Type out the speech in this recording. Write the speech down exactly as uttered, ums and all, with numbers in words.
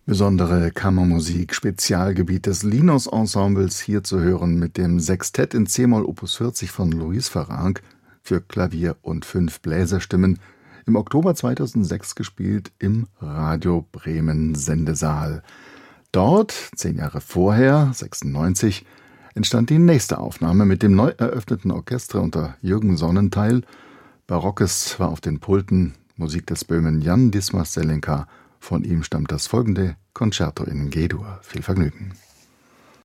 Besondere Kammermusik, Spezialgebiet des Linus-Ensembles, hier zu hören mit dem Sextett in c-Moll Opus vierzig von Louis Farrenc für Klavier und fünf Bläserstimmen, im Oktober zweitausendsechs gespielt im Radio Bremen Sendesaal. Dort, zehn Jahre vorher, sechsundneunzig, entstand die nächste Aufnahme mit dem neu eröffneten Orchester unter Jürgen Sonnentheil. Barockes war auf den Pulten, Musik des Böhmen Jan Dismas Zelenka. Von ihm stammt das folgende Concerto in G-Dur. Viel Vergnügen.